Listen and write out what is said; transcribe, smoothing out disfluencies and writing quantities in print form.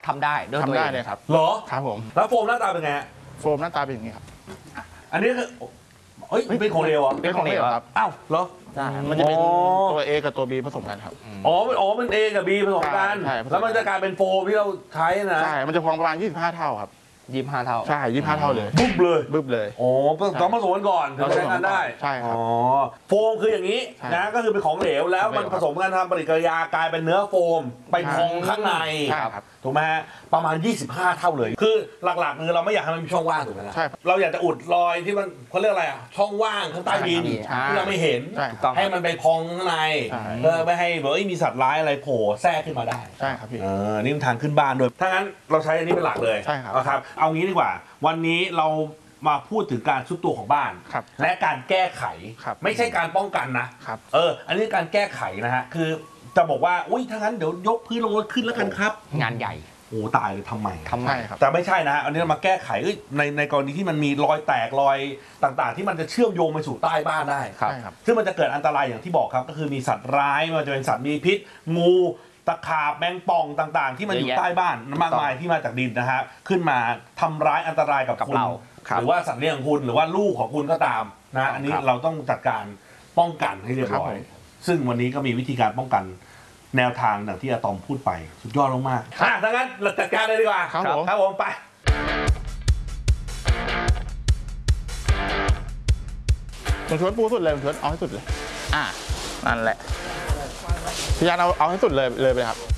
ทำได้ด้วยตัวเองทำได้เลยครับเหรอครับผมแล้วโฟมหน้าตาเป็นไงฮะโฟมหน้าตาเป็นอย่างนี้ครับอันนี้คือเฮ้ยเป็นของเหลวเหรอเป็นของเหลวครับอ้าวเหรอใช่มันจะเป็นอ๋อตัว A กับตัว B ผสมกันครับอ๋อมัน A กับ B ผสมกันใช่ผสมกันแล้วมันจะกลายเป็นโฟมที่เราใช้นะใช่ มันจะพองประมาณ25 เท่าครับ 25 เท่าใช่25 เท่าเลยปุ๊บเลยบึ้บเลยอ๋อต้องผสมกันก่อนถึงจะใช้งานได้ใช่ครับอ๋อโฟมคืออย่างนี้ใช่นะก็คือเป็นของเหลวแล้วมันผสมกันทำปฏิกิริยากลายเป็นเนื้อโฟมไปพองข้างในใช่ครับถูกไหมฮะประมาณ 25 เท่าเลย คือหลักๆคือเราไม่อยากให้มันมีช่องว่างถูกไหมล่ะใช่ครับเราอยากจะอุดรอยที่มันเขาเรียกอะไรอ่ะช่องว่างข้างใต้ดินใช่ที่เราไม่เห็นใช่ถูกต้องให้มันไปพองข้างในใช่เพื่อไม่ให้แบบมีสัตว์ร้ายอะไรโผล่แทรกขึ้นมาได้ใช่ครับพี่นี่มันทางขึ้นบ้านด้วยถ้างั้นเราใช้อันนี้เป็นหลักเลยใช่ครับนะครับเอางี้ดีกว่า วันนี้เรามาพูดถึงการซุดตัวของบ้านครับและการแก้ไขครับไม่ใช่การป้องกันนะครับ อันนี้การแก้ไขนะฮะคือจะบอกว่าอุ้ยถ้างั้นเดี๋ยวยกพื้นลงรถขึ้นแล้วกันครับงานใหญ่โอ้ตายเลยทำไมทำไมใช่ครับแต่ไม่ใช่นะฮะอันนี้เรามาแก้ไขในกรณีที่มันมีรอยแตกรอยต่างๆ ที่มันจะเชื่อมโยงไปสู่ใต้บ้านได้ครับใช่ครับซึ่งมันจะเกิดอันตรายอย่างที่บอกครับ ก็คือมีสัตว์ร้ายไมันจะเป็นสัตว์มีพิษ งูตะขาบแมงป่องต่างๆ ที่มันอยู่เยอะแยะใต้บ้านมากมายที่มาจากดินนะฮะขึ้นมาทำร้ายอันตรายกับกับคุณเราครับหรือว่าสัตว์เลี้ยงของคุณหรือว่าลูกของคุณก็ตามนะอันนี้ครับเราต้องจัดการป้องกันให้เรียบร้อยครับผมซึ่งวันนี้ก็มีวิธีการป้องกันแนวทางอย่างที่อาตอมพูดไปสุดยอดมากๆถ้างั้นเราจัดการเลยดีกว่าครับผมครับผมไปผมชวนปูสุดเลยผมชวนเอาให้สุดเลย นั่นแหละพี่ยานเอาให้สุดเลยไปเลยครับ